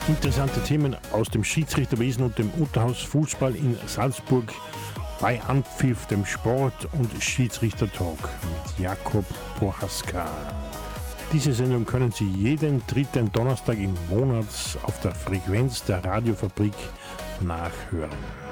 Interessante Themen aus dem Schiedsrichterwesen und dem Unterhausfußball in Salzburg bei Anpfiff, dem Sport- und Schiedsrichtertalk mit Jakob Prohaska. Diese Sendung können Sie jeden dritten Donnerstag im Monat auf der Frequenz der Radiofabrik nachhören.